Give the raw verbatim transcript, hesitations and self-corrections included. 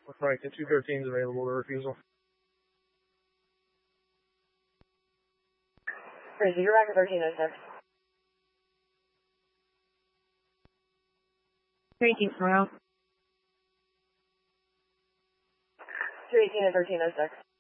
Looks like the two thirteen is available to refusal. Crazy, you're back at thirteen oh six. three eighteen tomorrow. two eighteen and thirteen oh six.